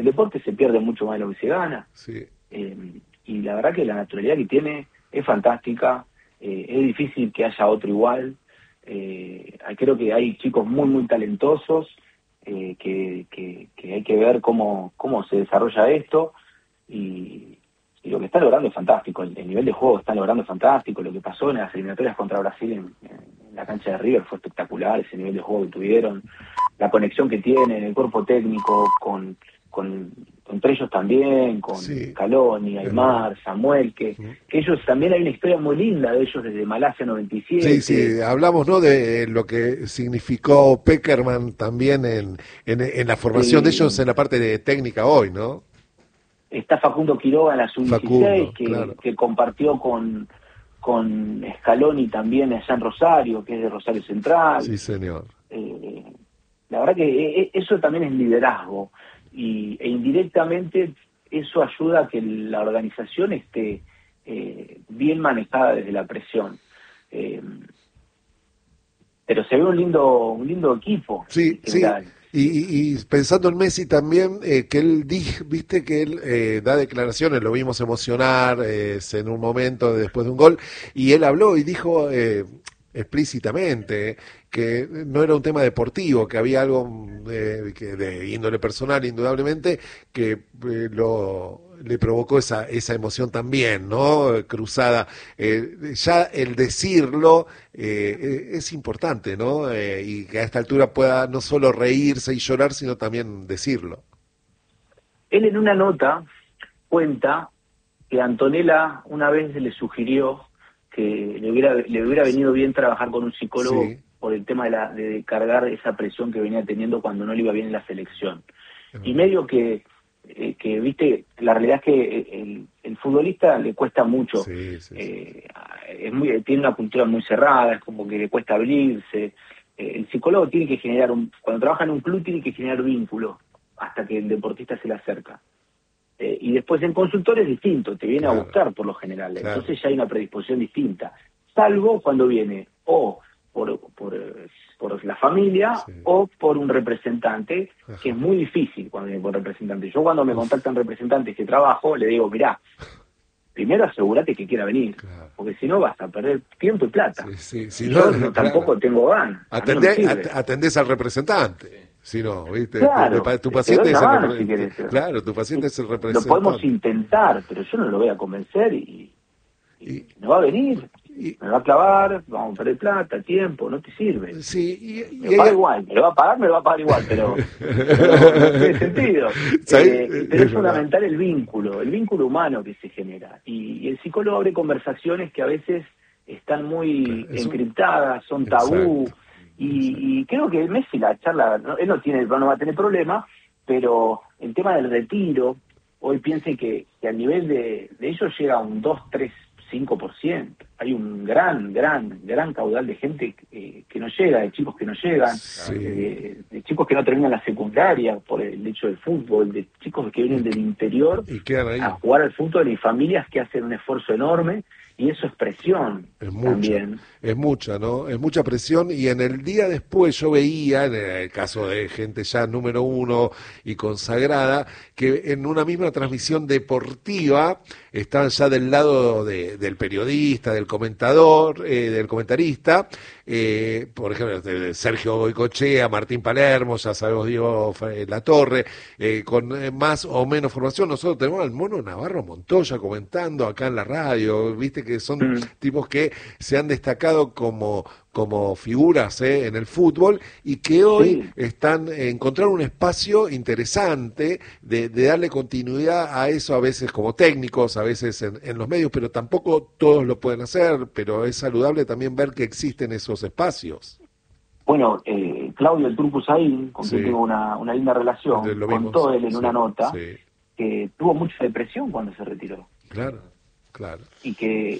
el deporte se pierde mucho más de lo que se gana. Sí. Y la verdad que la naturalidad que tiene es fantástica, es difícil que haya otro igual. Creo que hay chicos muy, muy talentosos, que hay que ver cómo se desarrolla esto, y lo que está logrando es fantástico, el nivel de juego que están logrando es fantástico, lo que pasó en las eliminatorias contra Brasil en la cancha de River fue espectacular, ese nivel de juego que tuvieron, la conexión que tienen, el cuerpo técnico entre ellos también, con Sí. Scaloni, Aimar, Samuel, que ellos también hay una historia muy linda de ellos desde Malasia 97. Sí, hablamos, ¿no?, de lo que significó Peckerman también en la formación de ellos en la parte de técnica hoy, ¿no? Está Facundo Quiroga en la Facundo, sub-16, claro. que compartió con Scaloni también allá en Rosario, que es de Rosario Central. Sí, señor. La verdad que eso también es liderazgo, e indirectamente eso ayuda a que la organización esté bien manejada desde la presión. Pero se ve un lindo equipo Sí, en sí. general. Y pensando en Messi también, que él viste que él da declaraciones, lo vimos emocionar en un momento después de un gol, y él habló y dijo explícitamente que no era un tema deportivo, que había algo de índole personal, indudablemente, que le provocó esa emoción también, ¿no? Cruzada. Ya el decirlo es importante, ¿no? Y que a esta altura pueda no solo reírse y llorar, sino también decirlo. Él en una nota cuenta que Antonella una vez le sugirió que le hubiera venido bien trabajar con un psicólogo Sí, por el tema de cargar esa presión que venía teniendo cuando no le iba bien en la selección. es Y verdad. medio viste, la realidad es que el futbolista le cuesta mucho, Sí, sí, sí. tiene una cultura muy cerrada, es como que le cuesta abrirse. El psicólogo tiene que cuando trabaja en un club tiene que generar vínculo hasta que el deportista se le acerca. Y después en consultorio es distinto, te viene a Claro, buscar por lo general, claro. entonces ya hay una predisposición distinta, salvo cuando viene o por la familia Sí. o por un representante, que es Ajá. muy difícil cuando viene por representante. Yo cuando me Uf, contactan representantes que trabajo, le digo, mirá, primero asegúrate que quiera venir, claro. porque si no vas a perder tiempo y plata. Sí, sí. Si Y no, yo no, claro. tampoco tengo ganas, a mí no me sirve. Atendés al representante. Si no, ¿viste? Claro, Tu te doy paciente es una el mano si querés. claro, tu paciente es el Lo podemos representante. intentar, pero yo no lo voy a convencer y Y, no va a venir, y me va a clavar, vamos a perder plata, tiempo, no te sirve. sí, Me lo paga igual, me lo va a pagar igual, pero no tiene sentido. ¿sabes? Pero es Es verdad. fundamental el vínculo humano que se genera. Y el psicólogo abre conversaciones que a veces están muy Es un encriptadas, son tabú, exacto. y creo que Messi la charla, él no va a tener problema, pero el tema del retiro, hoy piense que a nivel de ellos llega a un 2, 3, 5%. Hay un gran caudal de gente que no llega, de chicos que no llegan, Sí. de chicos que no terminan la secundaria por el hecho del fútbol, de chicos que vienen del interior Y quedan a ahí. jugar al fútbol, y familias que hacen un esfuerzo enorme, y eso es presión Es mucha, también. es mucha, ¿no? Es mucha presión y en el día después yo veía, en el caso de gente ya número uno y consagrada, que en una misma transmisión deportiva estaban ya del lado del periodista, del comentador, del comentarista, por ejemplo, de Sergio Goicoechea, Martín Palermo, ya sabemos Diego Latorre, con más o menos formación. Nosotros tenemos al Mono Navarro Montoya comentando acá en la radio, viste que son Mm. tipos que se han destacado como figuras en el fútbol y que hoy Sí, están encontrando un espacio interesante de darle continuidad a eso, a veces como técnicos, a veces en los medios, pero tampoco todos lo pueden hacer, pero es saludable también ver que existen esos espacios. bueno, Claudio el Turco Saín, con quien Sí, tengo una linda relación, lo contó vimos, él en sí, una nota sí, que tuvo mucha depresión cuando se retiró, claro, claro, y que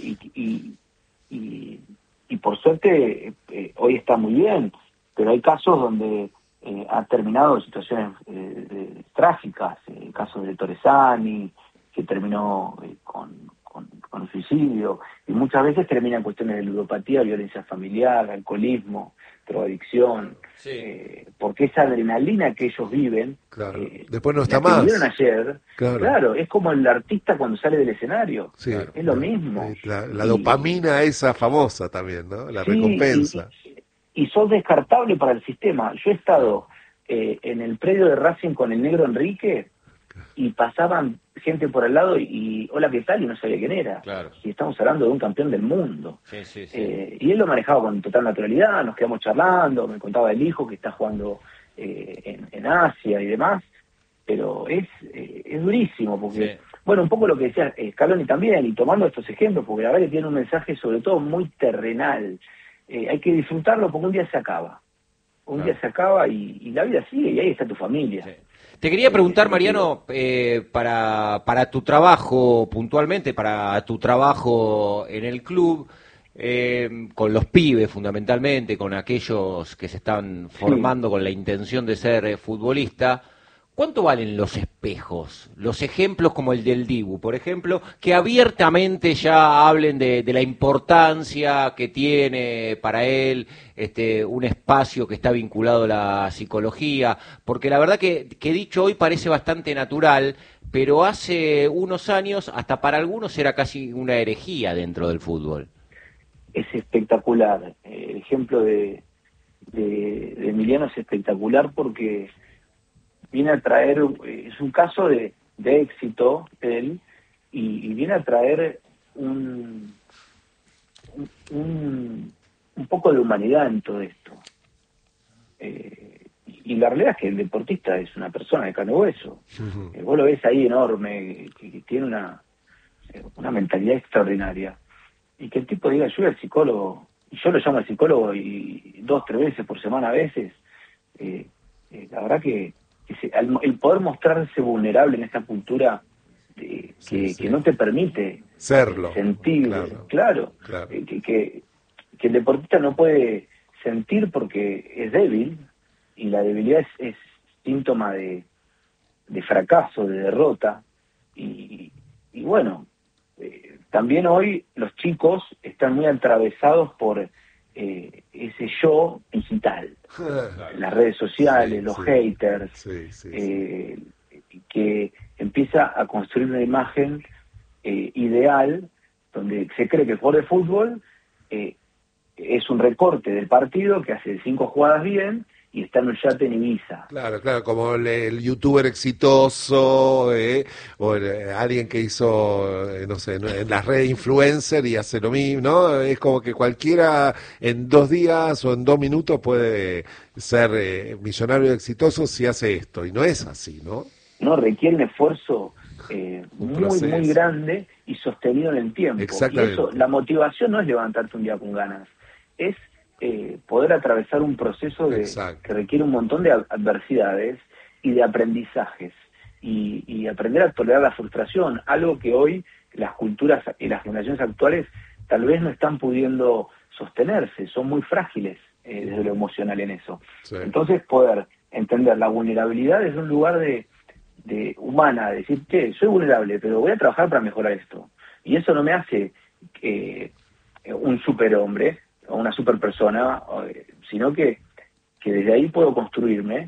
y, y por suerte hoy está muy bien, pero hay casos donde ha terminado en situaciones trágicas, el caso de Torresani, que terminó con suicidio, y muchas veces termina en cuestiones de ludopatía, violencia familiar, alcoholismo, drogadicción, Sí. porque esa adrenalina que ellos viven Claro. Después no está las que más. vieron ayer, claro, es como el artista cuando sale del escenario. Sí, es lo mismo. La dopamina esa famosa también, ¿no? La sí, recompensa. Y sos descartable para el sistema. Yo he estado en el predio de Racing con el negro Enrique y pasaban gente por al lado y hola, ¿qué tal? Y no sabía quién era. Claro. Y estamos hablando de un campeón del mundo. Sí. Y él lo manejaba con total naturalidad, nos quedamos charlando, me contaba el hijo que está jugando en Asia y demás, pero es durísimo, porque, bueno, un poco lo que decía Scaloni también, y tomando estos ejemplos, porque la verdad que tiene un mensaje sobre todo muy terrenal. Hay que disfrutarlo porque un día se acaba. Un día se acaba y la vida sigue y ahí está tu familia. Sí. Te quería preguntar, Mariano, para tu trabajo puntualmente, para tu trabajo en el club, con los pibes fundamentalmente, con aquellos que se están formando con la intención de ser futbolista, ¿cuánto valen los espejos? Los ejemplos como el del Dibu, por ejemplo, que abiertamente ya hablen de la importancia que tiene para él un espacio que está vinculado a la psicología, porque la verdad que dicho hoy parece bastante natural, pero hace unos años hasta para algunos era casi una herejía dentro del fútbol. Es espectacular. El ejemplo de Emiliano es espectacular porque viene a traer, es un caso de éxito él, y viene a traer un poco de humanidad en todo esto. Y la realidad es que el deportista es una persona de carne y hueso. Vos lo ves ahí enorme, que tiene una mentalidad extraordinaria. Y que el tipo diga, yo voy al psicólogo, y yo lo llamo al psicólogo y 2, 3 veces por semana a veces, la verdad que el poder mostrarse vulnerable en esta cultura que no te permite serlo, sentir, claro. Que el deportista no puede sentir porque es débil, y la debilidad es síntoma de fracaso, de derrota, y bueno, también hoy los chicos están muy atravesados por ese yo digital, las redes sociales, los haters, que empieza a construir una imagen ideal donde se cree que el jugador de fútbol es un recorte del partido que hace 5 jugadas bien y está en un yate en Ibiza. Claro, como el youtuber exitoso, o alguien que hizo, no sé, en las redes influencer y hace lo mismo, ¿no? Es como que cualquiera en 2 días o en 2 minutos puede ser millonario exitoso si hace esto, y no es así, ¿no? No, requiere un esfuerzo muy grande y sostenido en el tiempo. Exactamente. Y eso, la motivación no es levantarte un día con ganas, es poder atravesar un proceso que requiere un montón de adversidades y de aprendizajes, y aprender a tolerar la frustración, algo que hoy las culturas y las generaciones actuales tal vez no están pudiendo sostenerse, son muy frágiles desde lo emocional en eso. Entonces poder entender la vulnerabilidad desde un lugar de humana, decir, che, soy vulnerable, pero voy a trabajar para mejorar esto, y eso no me hace un superhombre o una super persona, sino que desde ahí puedo construirme,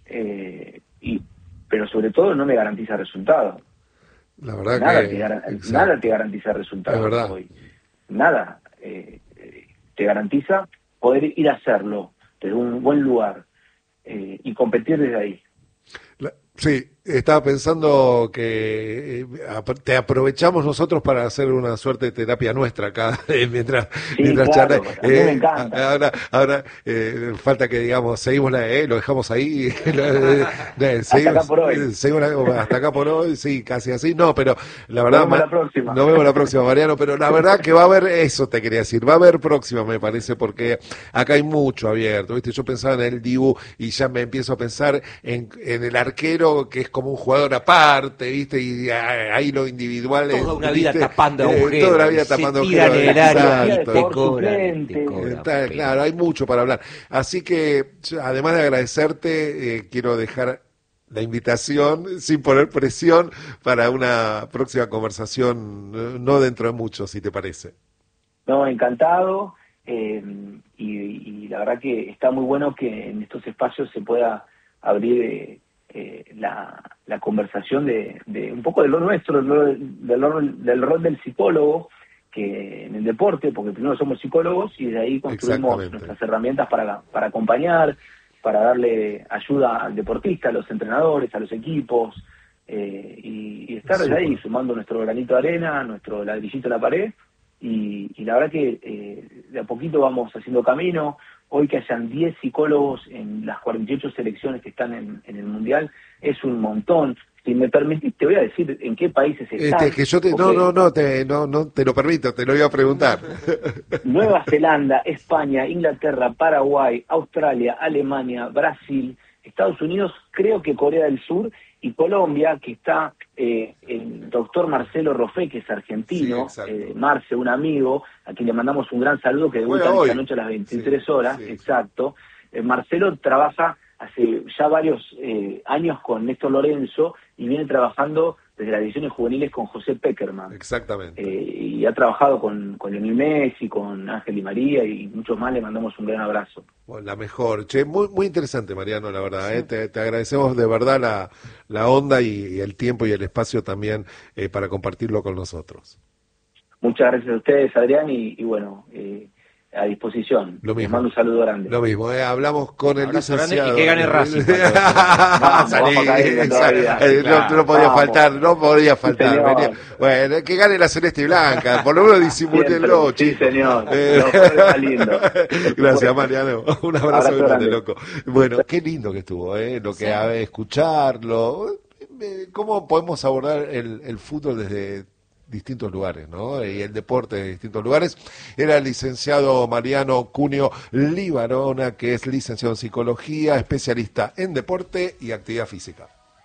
pero sobre todo no me garantiza resultados. La verdad nada te garantiza resultados hoy. Nada te garantiza poder ir a hacerlo desde un buen lugar y competir desde ahí. Sí, estaba pensando que te aprovechamos nosotros para hacer una suerte de terapia nuestra acá mientras charla. A mí me encanta. Ahora falta que digamos, seguimos lo dejamos ahí. Hasta acá por hoy. Hasta acá por hoy, sí, casi así. No, pero la verdad. Nos vemos la próxima, Mariano. Pero la verdad que va a haber, eso te quería decir, va a haber próxima, me parece, porque acá hay mucho abierto, ¿viste? Yo pensaba en el Dibu y ya me empiezo a pensar en el arquero, que es como un jugador aparte, ¿viste? Y ahí lo individual es... Toda una vida tapando agujeros. Toda la vida tapando agujeros. En el área y te cobran. Claro, hay mucho para hablar. Así que, además de agradecerte, quiero dejar la invitación, sin poner presión, para una próxima conversación, no dentro de mucho, si te parece. No, encantado. Y la verdad que está muy bueno que en estos espacios se pueda abrir la conversación de un poco de lo nuestro, del rol del psicólogo que en el deporte, porque primero somos psicólogos y de ahí construimos nuestras herramientas para acompañar, para darle ayuda al deportista, a los entrenadores, a los equipos, y estar desde ahí sumando nuestro granito de arena, nuestro ladrillito a la pared, y la verdad que de a poquito vamos haciendo camino. Hoy que hayan 10 psicólogos en las 48 selecciones que están en el Mundial es un montón. Si me permitís, te voy a decir en qué países están. Que yo no te lo permito, te lo iba a preguntar. Nueva Zelanda, España, Inglaterra, Paraguay, Australia, Alemania, Brasil, Estados Unidos, creo que Corea del Sur y Colombia, que está el doctor Marcelo Roffé, que es argentino, Marce, un amigo, a quien le mandamos un gran saludo, que debuta esta noche a las 23 horas, exacto. Marcelo trabaja hace ya varios años con Néstor Lorenzo y viene trabajando desde las divisiones juveniles con José Peckerman. Exactamente. Y ha trabajado con Lionel Messi, con Ángel Di María y muchos más. Le mandamos un gran abrazo. Bueno, la mejor. Che, muy interesante, Mariano, la verdad. Sí. Te agradecemos de verdad la onda y el tiempo y el espacio también para compartirlo con nosotros. Muchas gracias a ustedes, Adrián, y bueno, a disposición. Lo mismo. Les mando un saludo grande. Lo mismo, hablamos con el licenciado. Y que gane Racing. No podía faltar, no podía faltar. Venía, bueno, que gane la celeste y blanca, por lo menos disimúlenlo, sí, señor. Lindo. Gracias, Mariano. Un abrazo grande, loco. Bueno, qué lindo que estuvo, lo que escucharlo. ¿Cómo podemos abordar el fútbol desde distintos lugares, ¿no? Y el deporte de distintos lugares? Era el licenciado Mariano Cunio Libarona, que es licenciado en psicología, especialista en deporte y actividad física.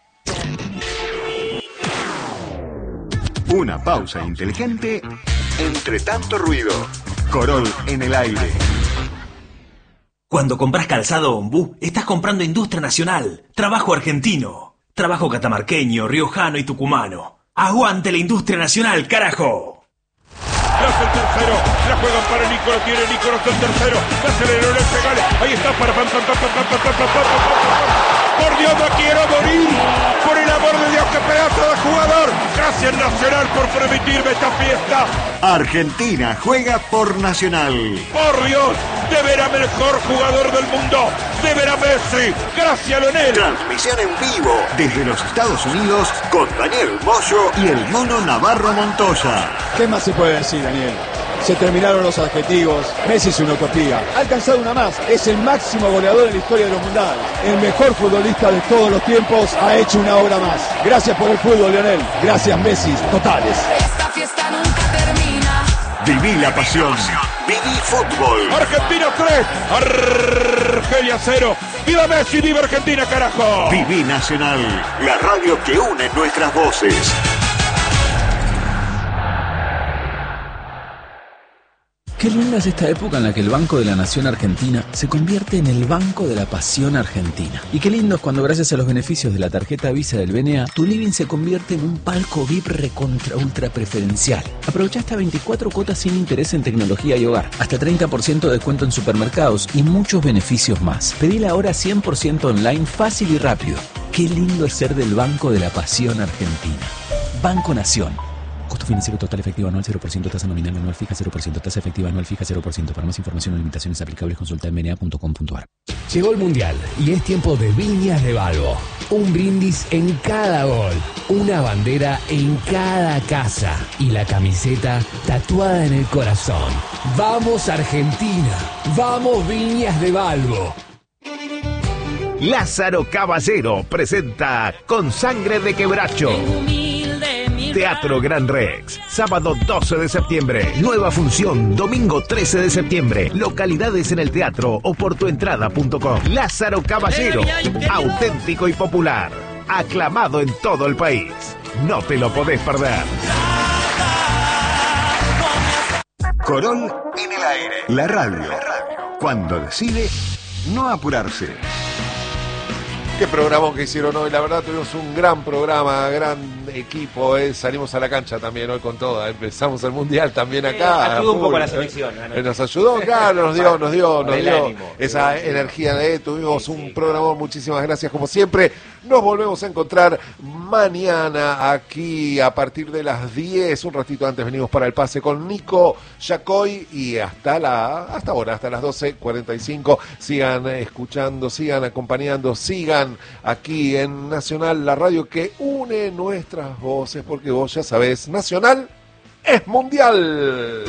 Una pausa inteligente entre tanto ruido. Corol en el aire. Cuando compras calzado Ombú, estás comprando industria nacional, trabajo argentino, trabajo catamarqueño, riojano y tucumano. ¡Aguante la industria nacional, carajo! Hace el tercero, la juegan para Nico, lo tiene Nico, el tercero, la aceleró, le pegale, ahí está, para por Dios, no quiero morir, por el amor de Dios, qué pedazo de jugador. Gracias Nacional por permitirme esta fiesta. Argentina juega por Nacional. Por Dios, de ver a mejor jugador del mundo, de ver a Messi. Gracias, Leonel. Transmisión en vivo desde los Estados Unidos con Daniel Moyo y el Mono Navarro Montoya. ¿Qué más se puede decir, Daniel? Se terminaron los adjetivos. Messi es una utopía. Ha alcanzado una más. Es el máximo goleador en la historia de los mundiales. El mejor futbolista de todos los tiempos ha hecho una obra más. Gracias por el fútbol, Lionel. Gracias, Messi. Totales. Esta fiesta nunca termina. Viví la pasión. Viví fútbol. Argentina 3. Argelia 0. ¡Viva Messi! ¡Viva Argentina, carajo! Viví Nacional. La radio que une nuestras voces. Qué linda es esta época en la que el Banco de la Nación Argentina se convierte en el Banco de la Pasión Argentina. Y qué lindo es cuando, gracias a los beneficios de la tarjeta Visa del BNA, tu living se convierte en un palco VIP recontra ultra preferencial. Aprovecha hasta 24 cuotas sin interés en tecnología y hogar, hasta 30% de descuento en supermercados y muchos beneficios más. Pedila ahora 100% online, fácil y rápido. Qué lindo es ser del Banco de la Pasión Argentina. Banco Nación. Costo financiero total efectivo anual 0%, tasa nominal anual fija 0%, tasa efectiva anual fija 0%. Para más información o limitaciones aplicables consulta en bna.com.ar. Llegó el Mundial y es tiempo de Viñas de Balbo. Un brindis en cada gol, una bandera en cada casa y la camiseta tatuada en el corazón. ¡Vamos Argentina! ¡Vamos Viñas de Balbo! Lázaro Caballero presenta Con Sangre de Quebracho. Teatro Gran Rex, sábado 12 de septiembre. Nueva función, domingo 13 de septiembre. Localidades en el teatro o por tuentrada.com. Lázaro Caballero, auténtico y popular. Aclamado en todo el país. No te lo podés perder. Corol en el aire. La radio. Cuando decide no apurarse. Qué programa que hicieron hoy, la verdad tuvimos un gran programa, gran equipo, salimos a la cancha también hoy con todo, empezamos el Mundial también acá. Ayudó un poco la selección. Nos ayudó, claro, nos dio esa energía, tuvimos un programa, muchísimas gracias como siempre. Nos volvemos a encontrar mañana aquí a partir de las 10. Un ratito antes venimos para el pase con Nico Yacoy y hasta ahora, hasta las 12:45. Sigan escuchando, sigan acompañando, sigan aquí en Nacional, la radio que une nuestras voces, porque vos ya sabés, Nacional es mundial.